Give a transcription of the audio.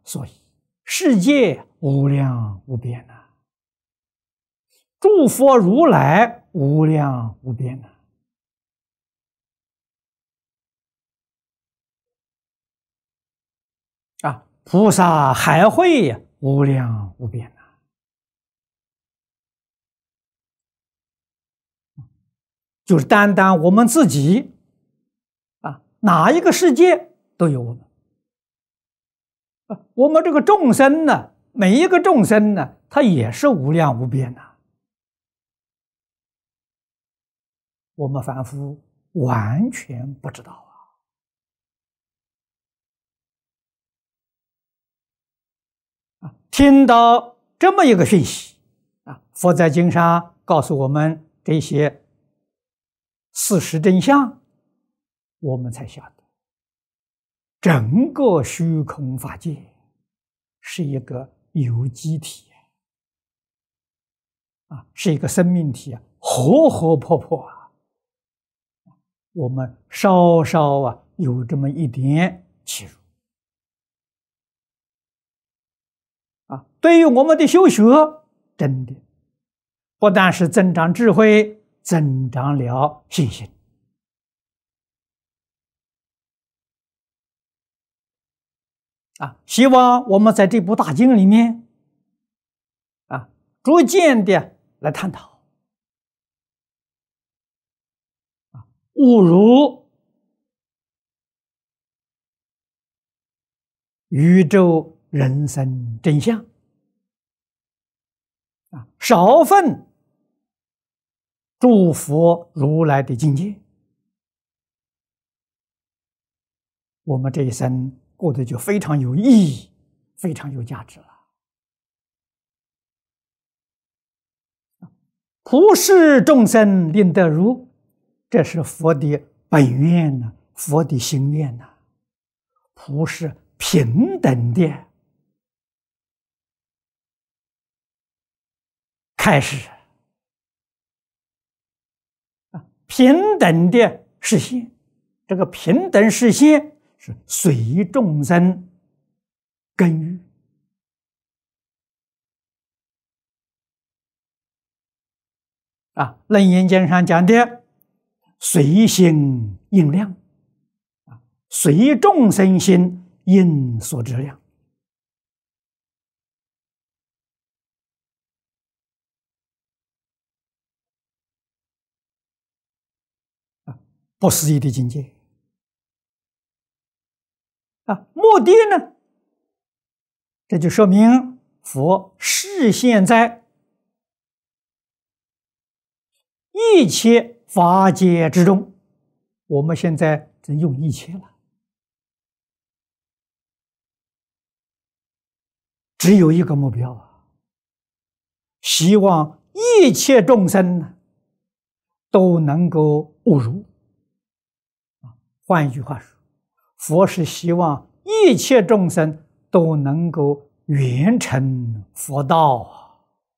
所以世界无量无边呐，诸佛如来无量无边呐。菩萨海会无量无边呐。就是单单我们自己哪一个世界都有我们。我们这个众生呢，每一个众生呢，它也是无量无边呐。我们凡夫完全不知道听到这么一个讯息佛在经上告诉我们这些事实真相，我们才晓得整个虚空法界是一个有机体是一个生命体活活泼泼我们稍稍有这么一点启入对于我们的修学，真的不但是增长智慧，增长了信心希望我们在这部大经里面逐渐的来探讨悟入宇宙人生真相少分诸佛如来的境界，我们这一生过得就非常有意义，非常有价值了。普世众生令得如，这是佛的本愿呢，佛的心愿呢。普是平等的开始平等的实现。这个平等实现是随众生根育楞严经上讲的随心应量随众生心应所知量不思议的境界目的呢，这就说明佛示现在一切法界之中，我们现在只用一切了，只有一个目标希望一切众生都能够悟入。换一句话说，佛是希望一切众生都能够圆成佛道